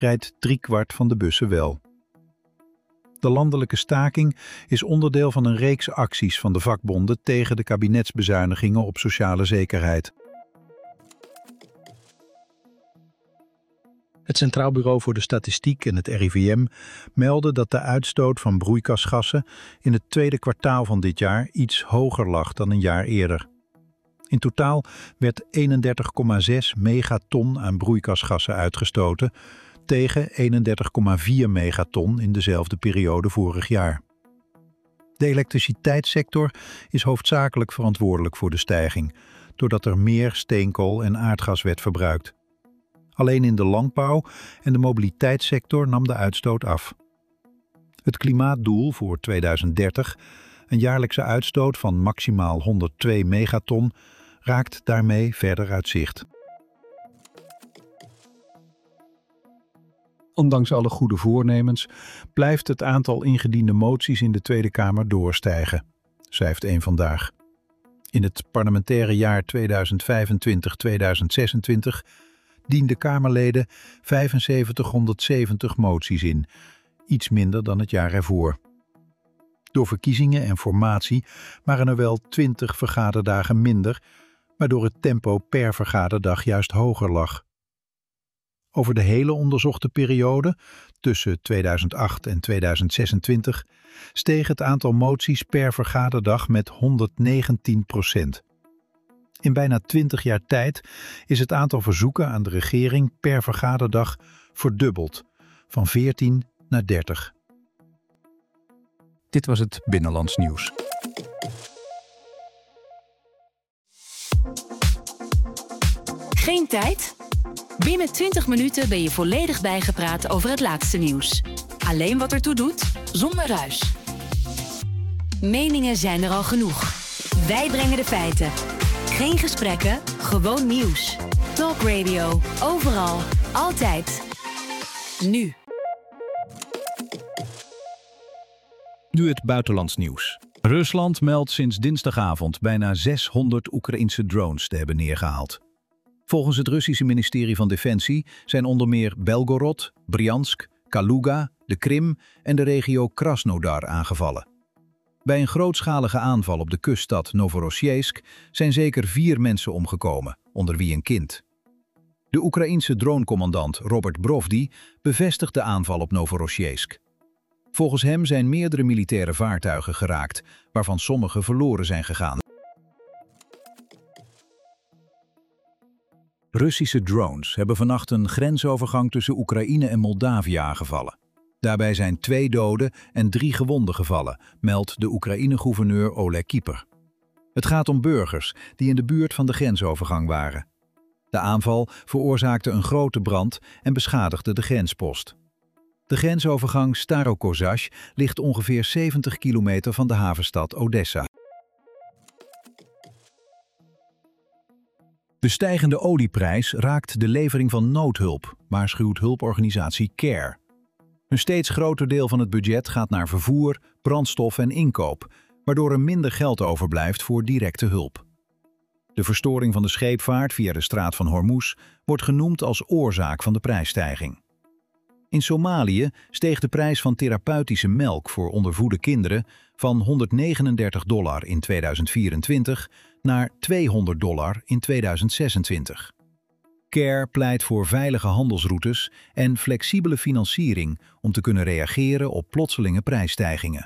rijdt 3/4 van de bussen wel. De landelijke staking is onderdeel van een reeks acties van de vakbonden tegen de kabinetsbezuinigingen op sociale zekerheid. Het Centraal Bureau voor de Statistiek en het RIVM melden dat de uitstoot van broeikasgassen in het tweede kwartaal van dit jaar iets hoger lag dan een jaar eerder. In totaal werd 31,6 megaton aan broeikasgassen uitgestoten, tegen 31,4 megaton in dezelfde periode vorig jaar. De elektriciteitssector is hoofdzakelijk verantwoordelijk voor de stijging, doordat er meer steenkool en aardgas werd verbruikt. Alleen in de landbouw en de mobiliteitssector nam de uitstoot af. Het klimaatdoel voor 2030, een jaarlijkse uitstoot van maximaal 102 megaton, raakt daarmee verder uit zicht. Ondanks alle goede voornemens blijft het aantal ingediende moties in de Tweede Kamer doorstijgen, schrijft Eén Vandaag. In het parlementaire jaar 2025-2026 dienden Kamerleden 7570 moties in, iets minder dan het jaar ervoor. Door verkiezingen en formatie waren er wel 20 vergaderdagen minder, waardoor het tempo per vergaderdag juist hoger lag. Over de hele onderzochte periode, tussen 2008 en 2026, steeg het aantal moties per vergaderdag met 119%. In bijna 20 jaar tijd is het aantal verzoeken aan de regering per vergaderdag verdubbeld, van 14 naar 30. Dit was het Binnenlands Nieuws. Geen tijd? Binnen 20 minuten ben je volledig bijgepraat over het laatste nieuws. Alleen wat ertoe doet, zonder ruis. Meningen zijn er al genoeg. Wij brengen de feiten. Geen gesprekken, gewoon nieuws. Talk Radio, overal, altijd. Nu. Nu het buitenlands nieuws. Rusland meldt sinds dinsdagavond bijna 600 Oekraïnse drones te hebben neergehaald. Volgens het Russische ministerie van Defensie zijn onder meer Belgorod, Bryansk, Kaluga, de Krim en de regio Krasnodar aangevallen. Bij een grootschalige aanval op de kuststad Novorossiysk zijn zeker 4 mensen omgekomen, onder wie een kind. De Oekraïense dronecommandant Robert Brovdi bevestigt de aanval op Novorossiysk. Volgens hem zijn meerdere militaire vaartuigen geraakt, waarvan sommige verloren zijn gegaan. Russische drones hebben vannacht een grensovergang tussen Oekraïne en Moldavië aangevallen. Daarbij zijn 2 doden en 3 gewonden gevallen, meldt de Oekraïne-gouverneur Oleg Kieper. Het gaat om burgers die in de buurt van de grensovergang waren. De aanval veroorzaakte een grote brand en beschadigde de grenspost. De grensovergang Starokozhazh ligt ongeveer 70 kilometer van de havenstad Odessa. De stijgende olieprijs raakt de levering van noodhulp, waarschuwt hulporganisatie CARE. Een steeds groter deel van het budget gaat naar vervoer, brandstof en inkoop, waardoor er minder geld overblijft voor directe hulp. De verstoring van de scheepvaart via de straat van Hormuz wordt genoemd als oorzaak van de prijsstijging. In Somalië steeg de prijs van therapeutische melk voor ondervoede kinderen van $139 in 2024 naar $200 in 2026. CARE pleit voor veilige handelsroutes en flexibele financiering om te kunnen reageren op plotselinge prijsstijgingen.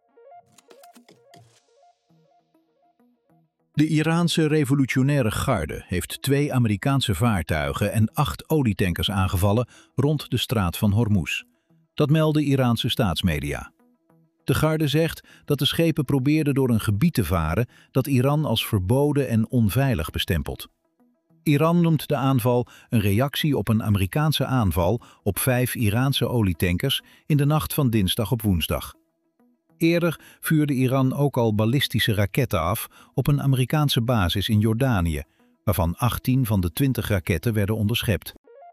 De Iraanse revolutionaire garde heeft 2 Amerikaanse vaartuigen en 8 olietankers aangevallen rond de straat van Hormuz. Dat melden Iraanse staatsmedia. De garde zegt dat de schepen probeerden door een gebied te varen dat Iran als verboden en onveilig bestempelt. Iran noemt de aanval een reactie op een Amerikaanse aanval op 5 Iraanse olietankers in de nacht van dinsdag op woensdag. Eerder vuurde Iran ook al ballistische raketten af op een Amerikaanse basis in Jordanië, waarvan 18 van de 20 raketten werden onderschept.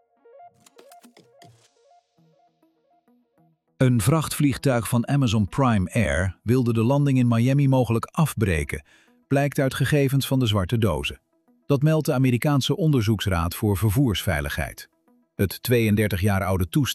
Een vrachtvliegtuig van Amazon Prime Air wilde de landing in Miami mogelijk afbreken, blijkt uit gegevens van de zwarte dozen. Dat meldt de Amerikaanse Onderzoeksraad voor Vervoersveiligheid. Het 32 jaar oude toestel